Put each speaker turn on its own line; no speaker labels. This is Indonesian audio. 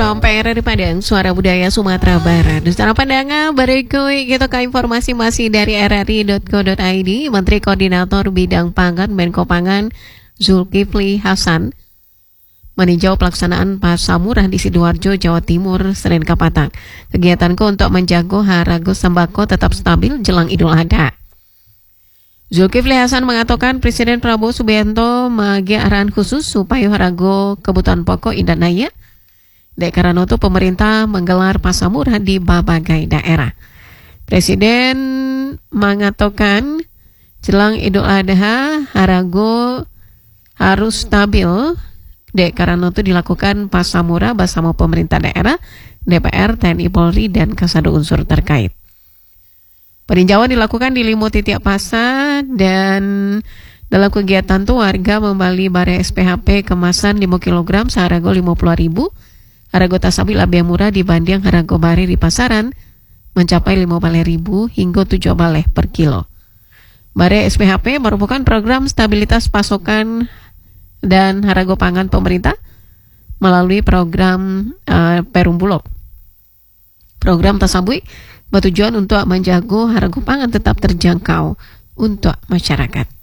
PRRI Padang, Suara Budaya Sumatera Barat. Secara pandangan berikut kita ke informasi masih dari rri.co.id. Menteri Koordinator Bidang Pangan Menko Pangan Zulkifli Hasan meninjau pelaksanaan pasar murah di Sidoarjo, Jawa Timur, Senin Kapatang. Kegiatanku untuk menjaga harga sembako tetap stabil jelang Idul Adha. Zulkifli Hasan mengatakan Presiden Prabowo Subianto magi arahan khusus supaya harga kebutuhan pokok indah naik. Karena itu pemerintah menggelar pasar murah di berbagai daerah. Presiden mengatakan jelang Idul Adha harga harus stabil. Karena itu dilakukan pasar murah bersama pemerintah daerah, DPR, TNI Polri, dan kasado unsur terkait. Peninjauan dilakukan di 5 titik pasar dan dalam kegiatan itu warga membeli bare SPHP kemasan 5 kg seharga 50.000. Harga tasabil lebih murah dibanding harga bare di pasaran mencapai 15.000 hingga 7 baleh per kilo. Bare SPHP merupakan program stabilitas pasokan dan harga pangan pemerintah melalui program Perum Bulog. Program tersebut bertujuan untuk menjaga harga pangan tetap terjangkau untuk masyarakat.